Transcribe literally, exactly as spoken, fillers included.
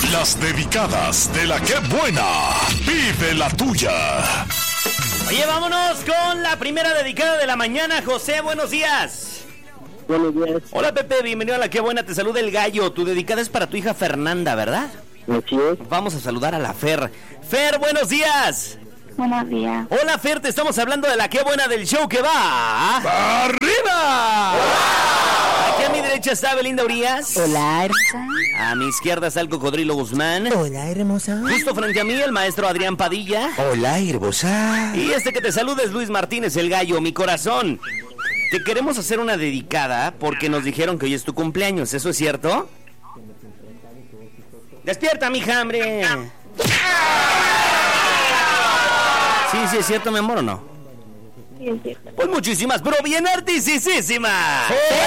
Las dedicadas de la que buena. Vive la tuya. Oye, vámonos con la primera dedicada de la mañana. José, buenos días. Buenos días. Hola, Pepe, bienvenido a la que buena. Te saluda el gallo. Tu dedicada es para tu hija Fernanda, ¿verdad? Así es. Vamos a saludar a la Fer. Fer, buenos días. Buenos días. Hola, Fer, te estamos hablando de la que buena del show que va ¡arriba! Aquí a mi derecha está Belinda Urias. Hola, hermosa. A mi izquierda está el Cocodrilo Guzmán. Hola, hermosa. Justo frente a mí, el maestro Adrián Padilla. Hola, hermosa. Y este que te saluda es Luis Martínez, el gallo, mi corazón. Te queremos hacer una dedicada porque nos dijeron que hoy es tu cumpleaños, ¿eso es cierto? ¡Despierta, mija, hambre! Sí, sí, es cierto, mi amor, ¿o no? Sí, es cierto. Pues muchísimas, pero bien artisísimas.